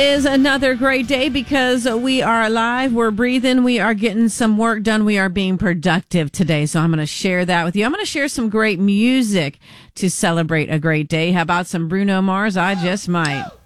Is another great day because we are alive, we're breathing, we are getting some work done, we are being productive today. So I'm going to share that with you. I'm going to share some great music to celebrate a great day. How about some Bruno Mars? I just might.